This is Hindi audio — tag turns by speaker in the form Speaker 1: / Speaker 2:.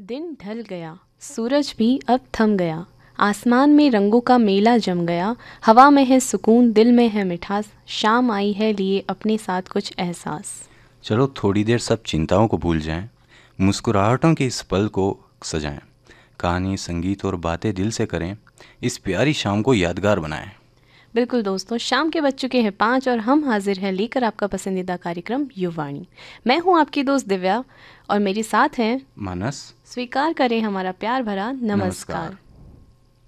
Speaker 1: दिन ढल गया, सूरज भी अब थम गया, आसमान में रंगों का मेला जम गया, हवा में है सुकून, दिल में है मिठास, शाम आई है लिए अपने साथ कुछ एहसास।
Speaker 2: चलो थोड़ी देर सब चिंताओं को भूल जाएं, मुस्कुराहटों के इस पल को सजाएं, कहानी, संगीत और बातें दिल से करें, इस प्यारी शाम को यादगार बनाएं।
Speaker 1: बिल्कुल दोस्तों, शाम के बज चुके हैं 5 और हम हाजिर हैं लेकर आपका पसंदीदा कार्यक्रम युवाणी। मैं हूं आपकी दोस्त दिव्या और मेरे साथ हैं
Speaker 2: मानस।
Speaker 1: स्वीकार करें हमारा प्यार भरा नमस्कार।
Speaker 2: नमस्कार।